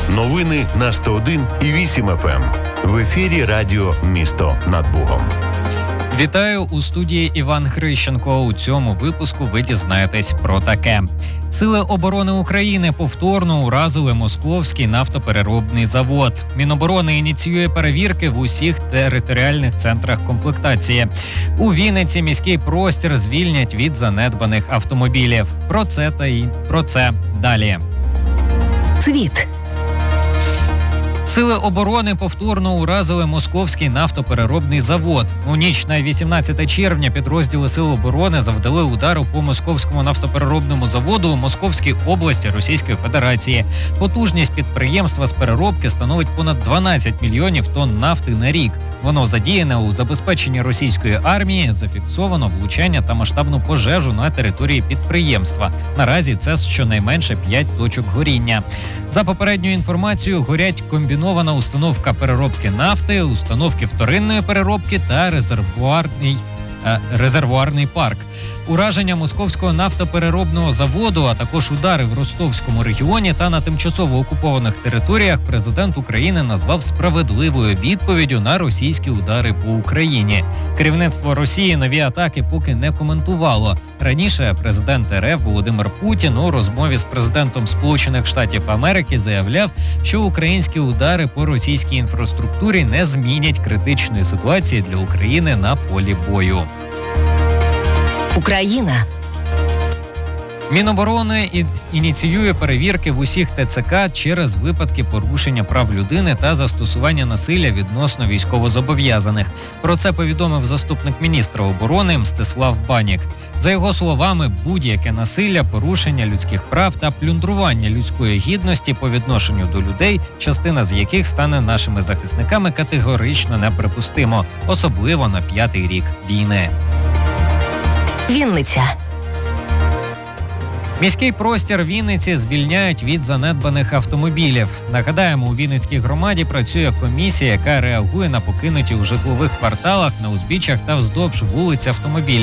Новини на 101 і 8 FM. В ефірі радіо «Місто над Бугом». Вітаю, у студії Іван Грищенко. У цьому випуску ви дізнаєтесь про таке. Сили оборони України повторно уразили Московський нафтопереробний завод. Міноборони ініціює перевірки в усіх територіальних центрах комплектації. У Вінниці міський простір звільнять від занедбаних автомобілів. Про це далі. Світ. Сили оборони повторно уразили Московський нафтопереробний завод. У ніч на 18 червня підрозділи Сил оборони завдали удару по Московському нафтопереробному заводу у Московській області Російської Федерації. Потужність підприємства з переробки становить понад 12 мільйонів тонн нафти на рік. Воно задіяне у забезпеченні російської армії, зафіксовано влучання та масштабну пожежу на території підприємства. Наразі це щонайменше 5 точок горіння. За попередньою інформацією, горять комбінована установка переробки нафти, установки вторинної переробки та резервуарний парк. Ураження Московського нафтопереробного заводу, а також удари в Ростовському регіоні та на тимчасово окупованих територіях президент України назвав справедливою відповіддю на російські удари по Україні. Керівництво Росії нові атаки поки не коментувало. Раніше президент РФ Володимир Путін у розмові з президентом Сполучених Штатів Америки заявляв, що українські удари по російській інфраструктурі не змінять критичної ситуації для України на полі бою. Україна. Міноборони ініціює перевірки в усіх ТЦК через випадки порушення прав людини та застосування насилля відносно військовозобов'язаних. Про це повідомив заступник міністра оборони Мстислав Банік. За його словами, будь-яке насилля, порушення людських прав та плюндрування людської гідності по відношенню до людей, частина з яких стане нашими захисниками, категорично неприпустимо, особливо на 5-й рік війни. Вінниця. Міський простір Вінниці звільняють від занедбаних автомобілів. Нагадаємо, у Вінницькій громаді працює комісія, яка реагує на покинуті у житлових кварталах, на узбіччях та вздовж вулиць автомобілі.